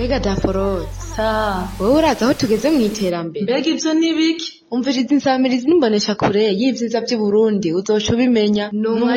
Mbega Daforoza, Sa, wowe urazi aho tugeze mu iterambere? mbega ivyo ni biki? Umviriza insamirizi n'imbonesha kure y'ivyiza vy'Uburundi uzoca ubimenya.